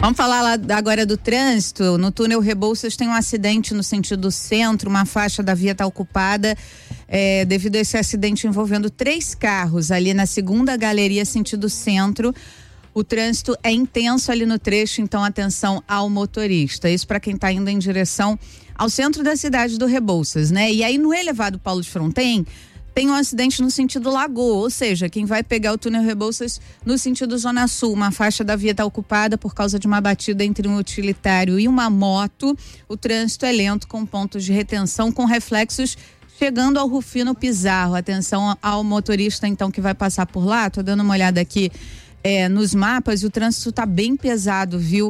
Vamos falar lá agora do trânsito. No túnel Rebouças tem um acidente no sentido centro, uma faixa da via está ocupada devido a esse acidente envolvendo 3 carros ali na segunda galeria sentido centro. O trânsito é intenso ali no trecho, então atenção ao motorista. Isso para quem está indo em direção ao centro da cidade do Rebouças, né? E aí no elevado Paulo de Fronten tem um acidente no sentido Lagoa, ou seja, quem vai pegar o túnel Rebouças no sentido Zona Sul, uma faixa da via está ocupada por causa de uma batida entre um utilitário e uma moto. O trânsito é lento com pontos de retenção com reflexos chegando ao Rufino Pizarro. Atenção ao motorista então que vai passar por lá. Tô dando uma olhada aqui nos mapas e o trânsito tá bem pesado, viu?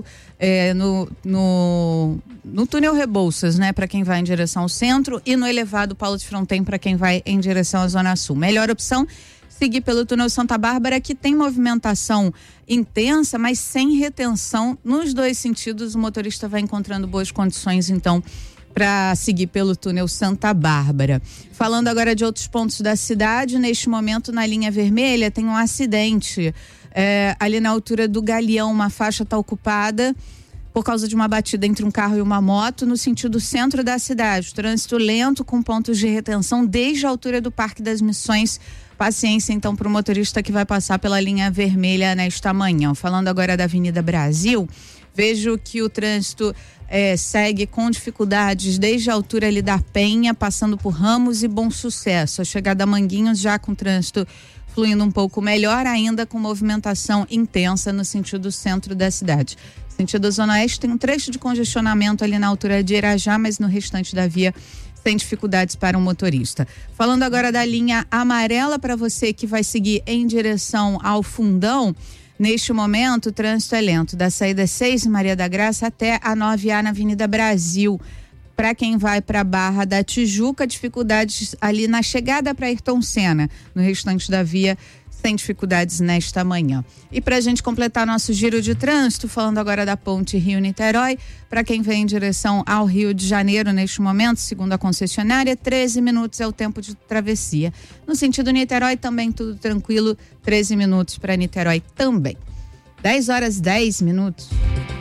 No túnel Rebouças, né? Para quem vai em direção ao centro, e no elevado Paulo de Fronten para quem vai em direção à Zona Sul. Melhor opção, seguir pelo túnel Santa Bárbara, que tem movimentação intensa, mas sem retenção nos 2 sentidos. O motorista vai encontrando boas condições, então, para seguir pelo túnel Santa Bárbara. Falando agora de outros pontos da cidade, neste momento na linha vermelha tem um acidente ali na altura do Galeão, uma faixa está ocupada por causa de uma batida entre um carro e uma moto no sentido centro da cidade. Trânsito lento com pontos de retenção desde a altura do Parque das Missões. Paciência então para o motorista que vai passar pela linha vermelha nesta manhã. Falando agora da Avenida Brasil, vejo que o trânsito segue com dificuldades desde a altura ali da Penha, passando por Ramos e Bom Sucesso. A chegada a Manguinhos já com trânsito fluindo um pouco melhor, ainda com movimentação intensa no sentido centro da cidade. Sentido Zona Oeste tem um trecho de congestionamento ali na altura de Irajá, mas no restante da via sem dificuldades para o motorista. Falando agora da linha amarela para você que vai seguir em direção ao Fundão, neste momento o trânsito é lento, da saída 6 Maria da Graça até a 9A na Avenida Brasil. Para quem vai para a Barra da Tijuca, dificuldades ali na chegada para Ayrton Senna. No restante da via, sem dificuldades nesta manhã. E para a gente completar nosso giro de trânsito, falando agora da ponte Rio-Niterói, para quem vem em direção ao Rio de Janeiro neste momento, segundo a concessionária, 13 minutos é o tempo de travessia. No sentido Niterói também tudo tranquilo, 13 minutos para Niterói também. 10h10.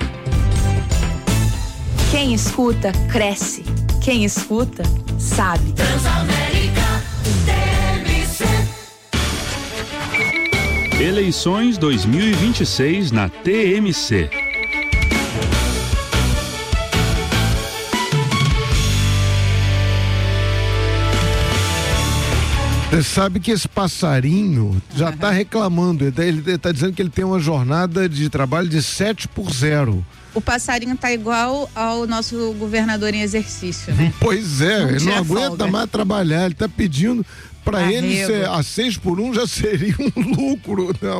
Quem escuta, cresce. Quem escuta, sabe. Transamérica TMC. Eleições 2026 na TMC. Você sabe que esse passarinho já está reclamando, ele está dizendo que ele tem uma jornada de trabalho de 7x0. O passarinho tá igual ao nosso governador em exercício, né? Pois é, ele não aguenta folga. mais trabalhar, ele tá pedindo para ele a 6x1 já seria um lucro, né?